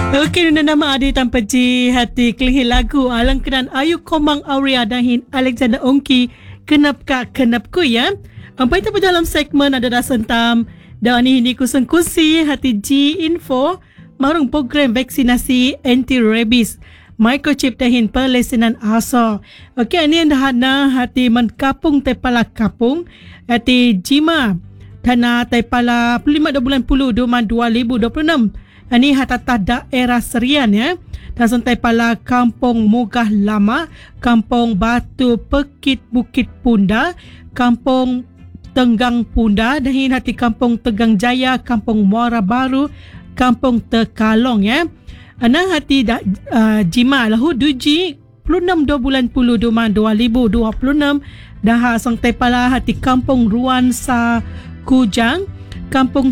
Okey, nuna nama adi tanpa ji hati kelih lagu alang kenan Ayu Komang Aurea dahin Alexander Ongki kenapku ya. Apa itu dalam segmen ada dah sentam dan ini kusung-kusi hati G info marung program vaksinasi anti rabies microchip dahin perlesenan ASO. Okey, ini anda hati menkapung tepala kapung hati Jima dana tepala 5 bulan 10 2026. Ini hatata daerah Serian ya. Dan santai pala Kampung Mugah Lama, Kampung Batu Pekit Bukit Punda, Kampung Tenggang Punda, dan hati Kampung Tegang Jaya, Kampung Muara Baru, Kampung Tekalong ya. Ana hati Jima lahu duji 26 bulan 10 2026 dah santai pala hati Kampung Ruan Sa Kujang, Kampung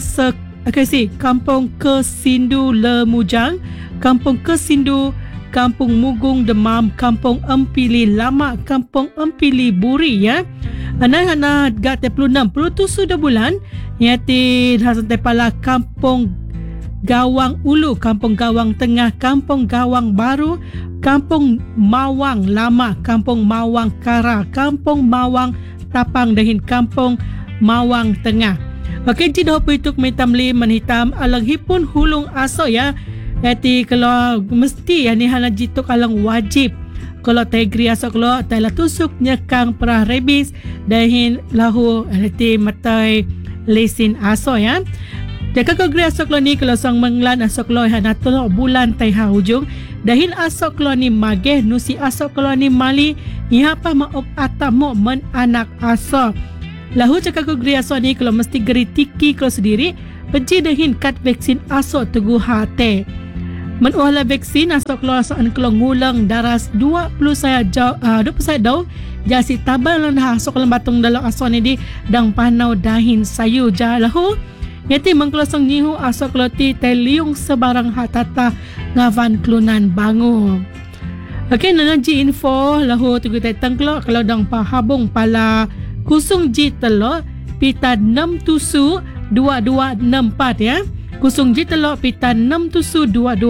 Kampung Kesindu Lemujang, Kampung Kesindu, Kampung Mugung Demam, Kampung Empili Lama, Kampung Empili Buri ya. Anak-anak gat 26 bulan yati hasantai pala Kampung Gawang Ulu, Kampung Gawang Tengah, Kampung Gawang Baru, Kampung Mawang Lama, Kampung Mawang Kara, Kampung Mawang Tapang dan Kampung Mawang Tengah. Okey, jadi apa itu kemitam liman hitam alang hipun hulung aso ya. Jadi kalau mesti yang ni hana jituk alang wajib. Kalau tegri aso kalau tayla tusuk nyekang perah rabies dahin lahu hati matai lesin aso ya. Jika kau gri aso kalau ni kalau sang menglan aso kalau hana tolok bulan tay ha hujung dahin aso kalau ni mageh nusi aso kalau ni mali ihapa maop atamo men anak aso. Lahu cakap ku geri aso ni kalau mesti geri tiki kalau sendiri penci dahin kat vaksin aso teguh hati. Menuala vaksin aso kalau asaan kalau ngulang daras 20 saya daw jasi tabal lah aso kalau batung dalam aso ni di dang panau dahin sayu jalahu. Yati mengkelosong nyihu aso kalau ti teliung sebarang hatata ngavan kelunan bangu. Okey, nanaji info lahu tugu tetang kalau dang pahabung pala kusung G telok pita 6 tusu 2264 ya. Kusung G telok pita 6 tusu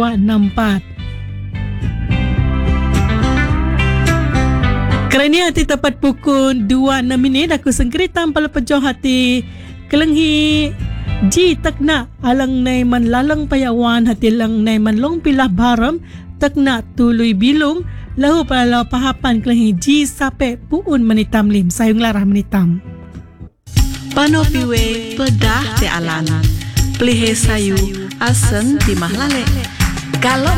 2264. Kerana hati tepat pukul 26 minit aku sengkeritam pala pejoh hati kelenghi G takna alang nai man lalang payawan hati lang nai man long pilah baram takna tului bilung lahu pala pahapan kelenghi G sape puun menitam lim sayung larah menitam pano piwe pedah te alan plihe sayu asen timah lale kalau